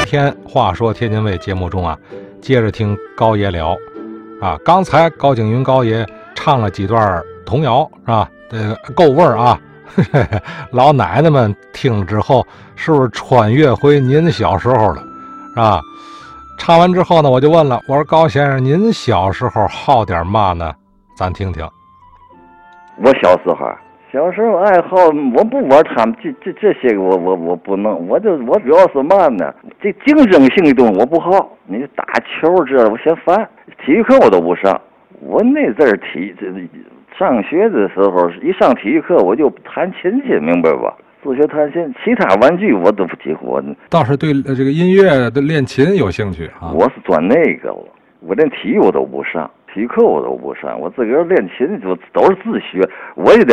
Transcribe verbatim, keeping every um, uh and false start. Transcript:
天话说天津卫节目中啊，接着听高爷聊啊。刚才高景云高爷唱了几段童谣是吧？呃，够味儿啊。老奶奶们听了之后，是不是穿越回您小时候了，是吧？唱完之后呢，我就问了，我说高先生，您小时候好点嘛呢？咱听听。 我小时候，小时候爱好，我不玩他们这这这些个，我我我不能，我就我主要是嘛呢？这竞争性的东西我不好，你打球这我嫌烦，体育课我都不上。我那阵儿体这上学的时候，一上体育课我就弹琴去，明白吧？自学弹琴，其他玩具我都不几乎。 倒是对这个音乐的练琴有兴趣啊？ 我是专那个了，我连体育我都不上，体育课我都不上，我自个儿练琴就都是自学，我也得